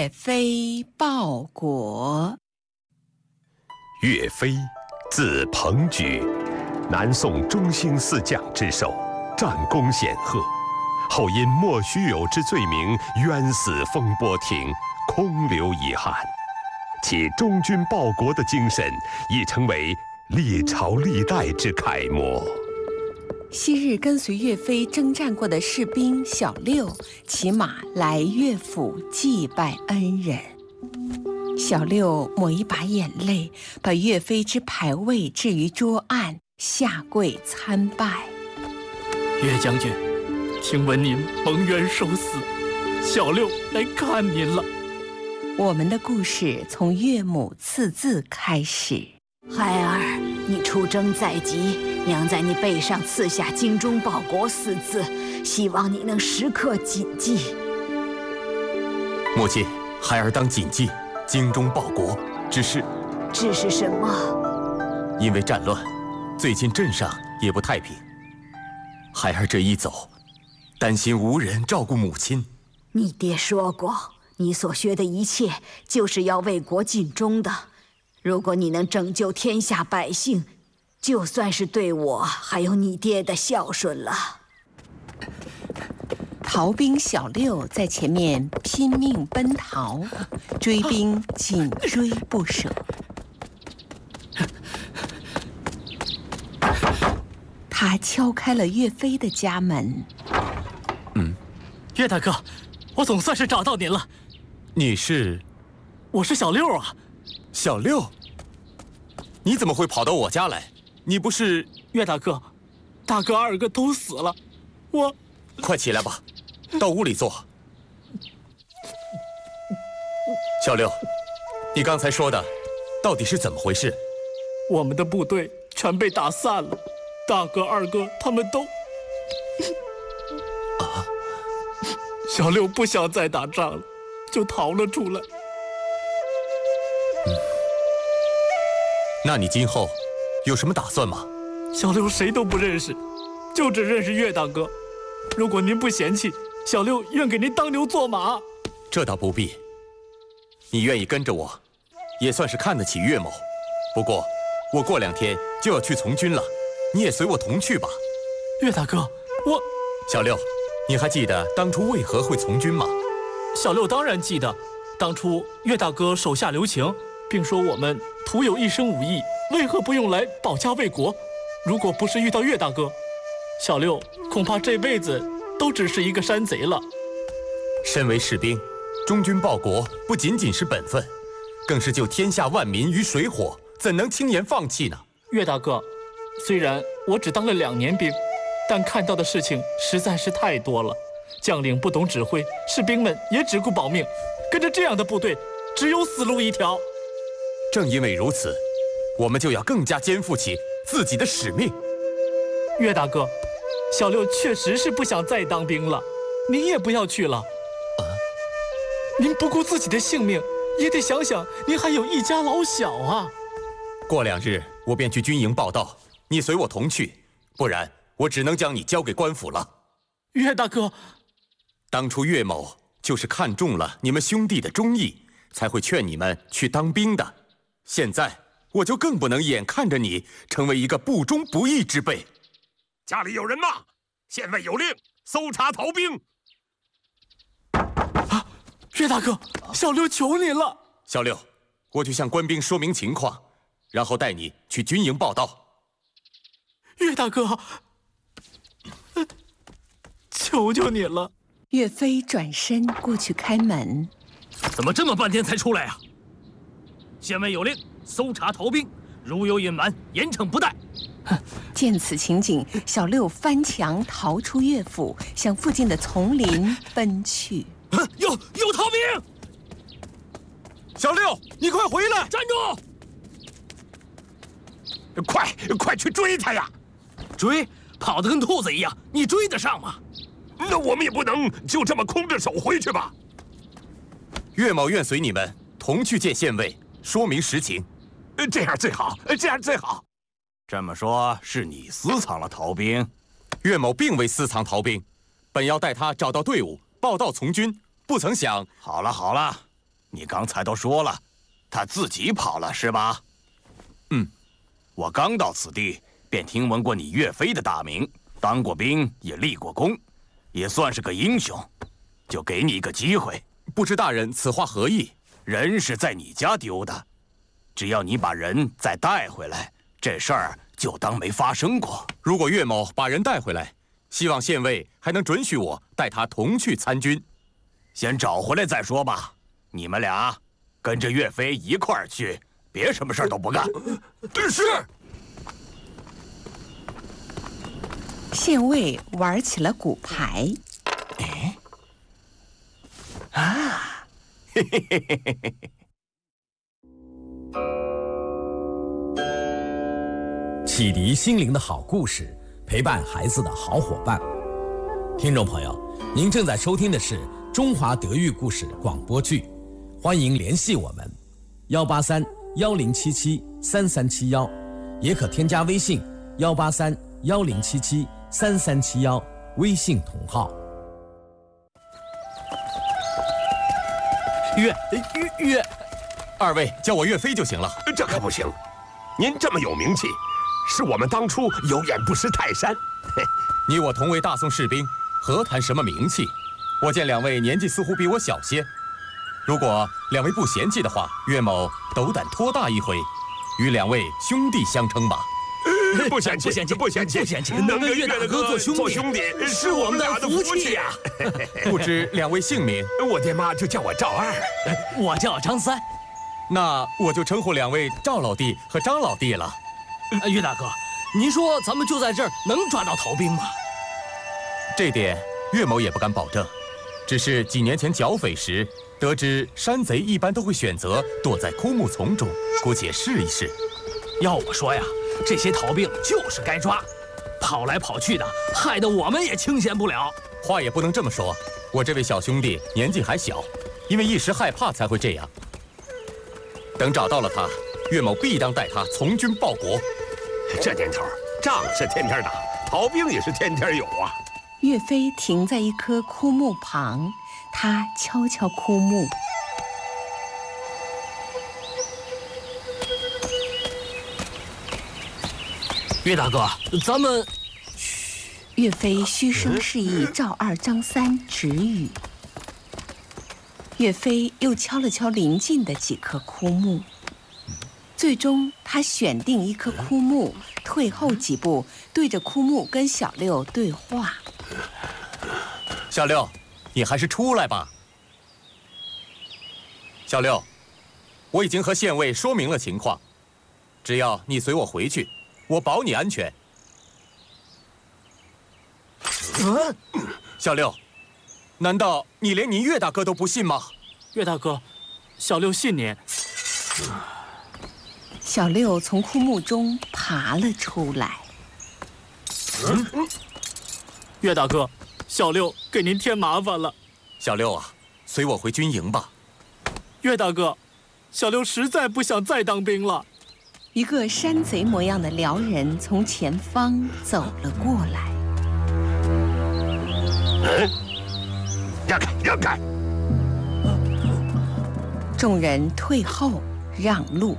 岳飞报国。 岳飞，字鹏举，南宋中兴四将之首，战功显赫。后因莫须有之罪名，冤死风波亭，空留遗憾。其忠君报国的精神，已成为历朝历代之楷模。 昔日跟随岳飞征战过的士兵小六骑马来岳府祭拜恩人。小六抹一把眼泪，把岳飞之牌位置于桌案，下跪参拜。 岳将军，听闻您蒙冤受死，小六来看您了。 我们的故事从岳母赐字开始。 孩儿，你出征在即，娘在你背上刺下“精忠报国”4字，希望你能时刻谨记。 母亲，孩儿当谨记“精忠报国”之事。 只是什么？ 因为战乱，最近镇上也不太平。孩儿这一走，担心无人照顾母亲。 你爹说过，你所学的一切就是要为国尽忠的。如果你能拯救天下百姓，就算是对我还有你爹的孝顺了。 逃兵小六在前面拼命奔逃，追兵紧追不舍。他敲开了岳飞的家门。 岳大哥，我总算是找到您了。 你是？ 我是小六啊。 小六？你怎么会跑到我家来？你不是…… 岳大哥，大哥二哥都死了，我…… 快起来吧，到屋里坐。小六，你刚才说的到底是怎么回事？ 我们的部队全被打散了，大哥二哥他们都……小六不想再打仗了，就逃了出来。 那你今后有什么打算吗？ 小六谁都不认识，就只认识岳大哥。如果您不嫌弃，小六愿给您当牛做马。 这倒不必，你愿意跟着我，也算是看得起岳某。不过我过2天就要去从军了，你也随我同去吧。 岳大哥，我…… 小六，你还记得当初为何会从军吗？ 小六当然记得，当初岳大哥手下留情，并说我们徒有一身武艺，为何不用来保家卫国？如果不是遇到岳大哥，小六恐怕这辈子都只是一个山贼了。 身为士兵，忠君报国不仅仅是本分，更是救天下万民于水火，怎能轻言放弃呢？ 岳大哥，虽然我只当了2年兵，但看到的事情实在是太多了。将领不懂指挥，士兵们也只顾保命，跟着这样的部队，只有死路一条。 正因为如此，我们就要更加肩负起自己的使命。 岳大哥，小六确实是不想再当兵了，您也不要去了。您不顾自己的性命，也得想想您还有一家老小啊。 过2日我便去军营报到，你随我同去，不然我只能将你交给官府了。 岳大哥， 当初岳某就是看中了你们兄弟的忠义，才会劝你们去当兵的。现在我就更不能眼看着你成为一个不忠不义之辈。 家里有人吗？县尉有令，搜查逃兵。 岳大哥，小六求您了。 小六，我去向官兵说明情况，然后带你去军营报到。 岳大哥，求求你了。 岳飞转身过去开门。 怎么这么半天才出来啊？县尉有令，搜查逃兵，如有隐瞒，严惩不贷。 见此情景，小六翻墙逃出岳府，向附近的丛林奔去。 有逃兵！ 小六，你快回来！ 站住！ 快去追他呀！ 追，跑得跟兔子一样，你追得上吗？ 那我们也不能就这么空着手回去吧？ 岳某愿随你们同去见县尉，说明实情。 这样最好，这样最好。 这么说，是你私藏了逃兵？ 岳某并未私藏逃兵，本要带他找到队伍，报到从军，不曾想…… 好了好了， 你刚才都说了，他自己跑了是吧？我刚到此地，便听闻过你岳飞的大名，当过兵，也立过功，也算是个英雄，就给你一个机会。 不知大人此话何意？ 人是在你家丢的，只要你把人再带回来，这事儿就当没发生过。 如果岳某把人带回来，希望县尉还能准许我带他同去参军。 先找回来再说吧。你们俩跟着岳飞一块儿去，别什么事儿都不干。 是。 县尉玩起了骨牌。 启迪心灵的好故事，陪伴孩子的好伙伴。听众朋友，您正在收听的是中华德育故事广播剧，欢迎联系我们183-1077-3371，也可添加微信183-1077-3371，微信同号。 岳，二位叫我岳飞就行了。 这可不行，您这么有名气，是我们当初有眼不识泰山。 你我同为大宋士兵，何谈什么名气？我见两位年纪似乎比我小些，如果两位不嫌弃的话，岳某斗胆托大一回，与两位兄弟相称吧。 不嫌弃，不嫌弃，能跟岳大哥做兄弟，是我们俩的福气呀。 不知两位姓名？ 我爹妈就叫我赵二， 我叫张三。 那我就称呼两位赵老弟和张老弟了。 岳大哥，您说咱们就在这儿能抓到逃兵吗？ 这点岳某也不敢保证，只是几年前剿匪时得知山贼一般都会选择躲在枯木丛中，姑且试一试。 要我说呀，这些逃兵就是该抓，跑来跑去的，害得我们也清闲不了。 话也不能这么说，我这位小兄弟年纪还小，因为一时害怕才会这样。等找到了他，岳某必当带他从军报国。 这年头，仗是天天打，逃兵也是天天有啊。 岳飞停在一棵枯木旁，他敲敲枯木。 岳大哥，咱们…… 岳飞嘘声示意赵二、张三止语。岳飞又敲了敲邻近的几棵枯木，最终他选定一棵枯木，退后几步，对着枯木跟小六对话。 小六，你还是出来吧。小六，我已经和县尉说明了情况，只要你随我回去，我保你安全。小六，难道你连你岳大哥都不信吗？ 岳大哥，小六信您。 小六从枯木中爬了出来。 岳大哥，小六给您添麻烦了。 小六啊，随我回军营吧。 岳大哥，小六实在不想再当兵了。 一个山贼模样的辽人从前方走了过来。 让开，让开！ 众人退后让路。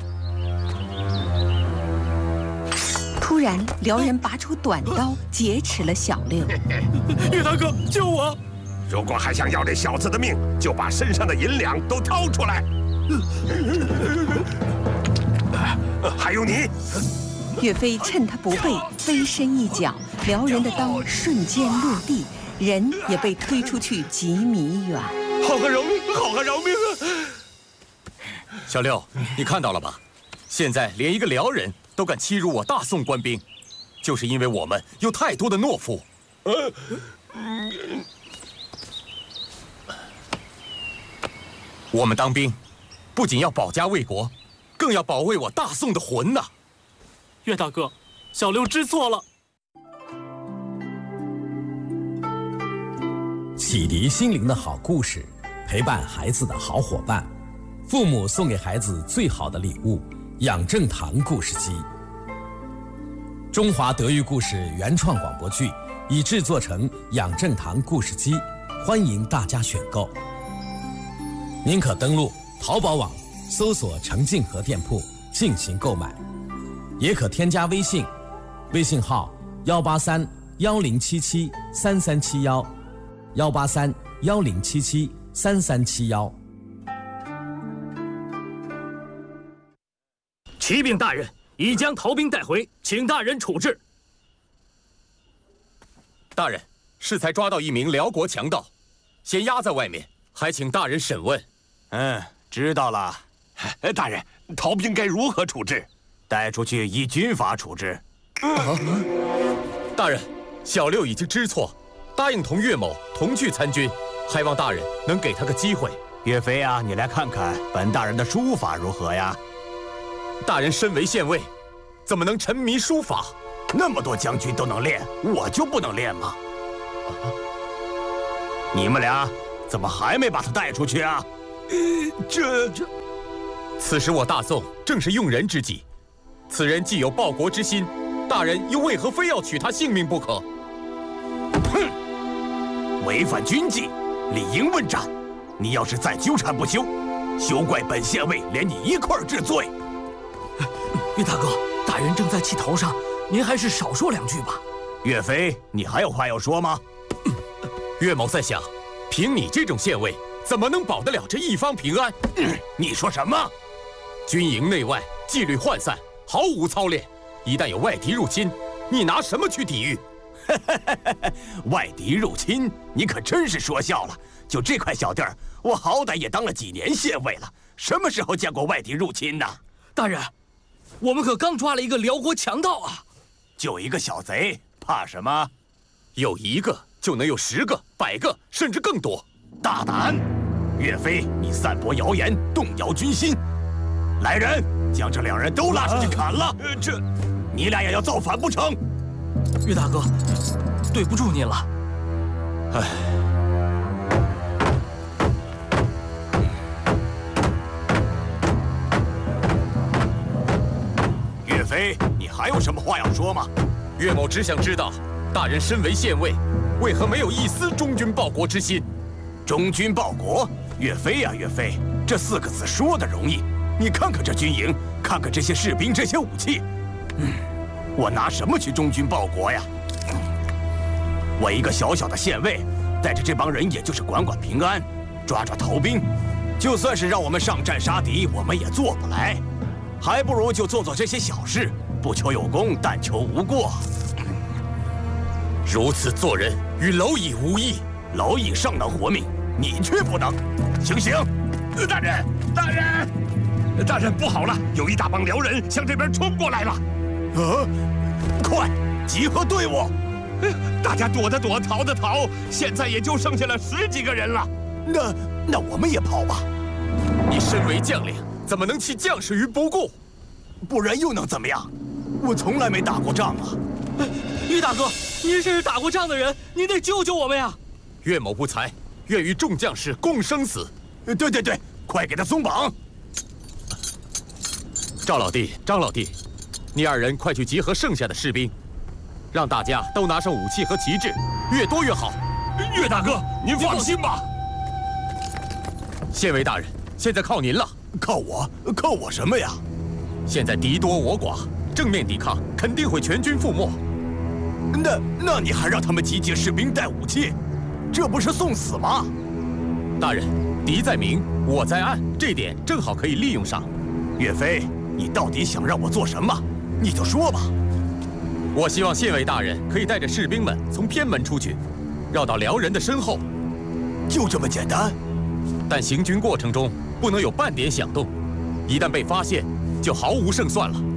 突然，辽人拔出短刀劫持了小六。 岳大哥，救我！ 如果还想要这小子的命，就把身上的银两都掏出来。还有你！ 岳飞趁他不备，飞身一脚，辽人的刀瞬间落地，人也被推出去几米远。 好汉饶命，好汉饶命啊！ 小六，你看到了吧？现在连一个辽人都敢欺辱我大宋官兵，就是因为我们有太多的懦夫。我们当兵，不仅要保家卫国，更要保卫我大宋的魂呐！ 岳大哥，小六知错了。 启迪心灵的好故事，陪伴孩子的好伙伴。父母送给孩子最好的礼物——养正堂故事机。中华德育故事原创广播剧已制作成养正堂故事机，欢迎大家选购。您可登录淘宝网搜索程静和店铺进行购买，也可添加微信，微信号183-1077-3371，183-1077-3371。 启禀大人，已将逃兵带回，请大人处置。 大人，适才抓到一名辽国强盗，先押在外面，还请大人审问。 知道了。 大人，逃兵该如何处置？ 带出去依军法处置。 大人，小六已经知错，答应同岳某同去参军，还望大人能给他个机会。 岳飞啊，你来看看本大人的书法如何呀？ 大人身为县尉，怎么能沉迷书法？ 那么多将军都能练，我就不能练吗？你们俩怎么还没把他带出去啊？ 此时我大宋正是用人之际，此人既有报国之心，大人又为何非要取他性命不可？ 哼！违反军纪，理应问斩。你要是再纠缠不休，休怪本县尉连你一块儿治罪。 岳大哥，大人正在气头上，您还是少说两句吧。 岳飞，你还有话要说吗？ 岳某在想，凭你这种县尉，怎么能保得了这一方平安？ 你说什么？ 军营内外纪律涣散，毫无操练，一旦有外敌入侵，你拿什么去抵御？ 外敌入侵，你可真是说笑了。就这块小地儿，我好歹也当了几年县尉了，什么时候见过外敌入侵呢？ 大人，我们可刚抓了一个辽国强盗啊！ 就一个小贼，怕什么？ 有一个就能有10个、100个，甚至更多。 大胆！岳飞，你散播谣言，动摇军心。来人，将这2人都拉出去砍了！你俩也要造反不成？ 岳大哥，对不住您了。 岳飞，你还有什么话要说吗？ 岳某只想知道，大人身为县尉，为何没有一丝忠君报国之心？ 忠君报国，岳飞呀，岳飞，这4个字说的容易。你看看这军营，看看这些士兵，这些武器，我拿什么去忠君报国呀？我一个小小的县尉，带着这帮人也就是管管平安，抓抓逃兵，就算是让我们上战杀敌，我们也做不来，还不如就做做这些小事，不求有功，但求无过。 如此做人与蝼蚁无异， 蝼蚁尚能活命，你却不能。醒醒！ 大人，大人！大人，不好了！有一大帮辽人向这边冲过来了！ 快集合队伍！ 大家躲的躲，逃的逃，现在也就剩下了10几个人了。 那我们也跑吧。 你身为将领，怎么能弃将士于不顾？ 不然又能怎么样？我从来没打过仗啊！ 岳大哥，您是打过仗的人，您得救救我们呀！ 岳某不才，愿与众将士共生死。 对，快给他松绑！ 赵老弟、张老弟，你2人快去集合剩下的士兵，让大家都拿上武器和旗帜，越多越好。 岳大哥，您放心吧。 县尉大人，现在靠您了。 靠我？靠我什么呀？ 现在敌多我寡，正面抵抗肯定会全军覆没。 那你还让他们集结士兵带武器，这不是送死吗？ 大人，敌在明，我在暗，这点正好可以利用上。 岳飞，你到底想让我做什么？你就说吧。 我希望县尉大人可以带着士兵们从偏门出去，绕到辽人的身后。 就这么简单？ 但行军过程中不能有半点响动，一旦被发现，就毫无胜算了。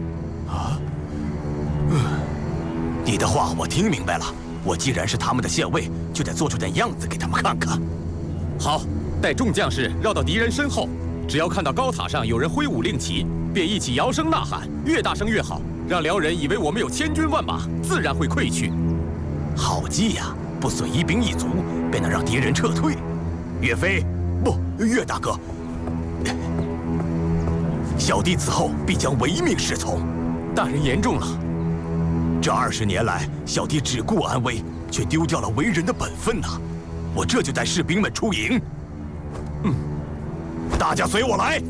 你的话我听明白了。我既然是他们的县尉，就得做出点样子给他们看看。 好，带众将士绕到敌人身后，只要看到高塔上有人挥舞令旗，便一起摇声呐喊，越大声越好，让辽人以为我们有千军万马，自然会溃去。 好计呀！不损一兵一卒，便能让敌人撤退。岳飞，不，岳大哥，小弟此后必将唯命是从。 大人言重了。 这20年来，小弟只顾安危，却丢掉了为人的本分呐！我这就带士兵们出营。 大家随我来。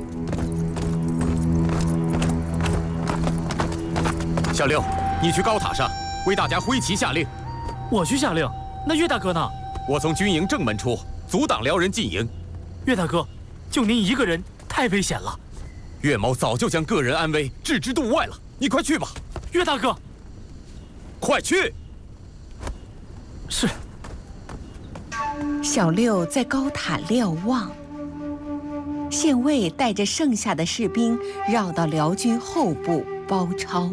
小六，你去高塔上为大家挥旗下令。 我去下令，那岳大哥呢？ 我从军营正门出，阻挡辽人进营。 岳大哥，就您一个人太危险了。 岳某早就将个人安危置之度外了，你快去吧。 岳大哥， 快去！ 是。 小六在高塔瞭望，县尉带着剩下的士兵绕到辽军后部包抄。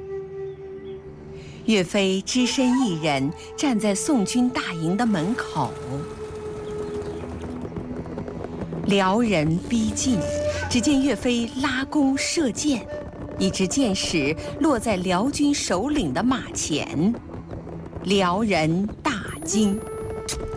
岳飞只身一人站在宋军大营的门口，辽人逼近，只见岳飞拉弓射箭，一支箭矢落在辽军首领的马前，辽人大惊。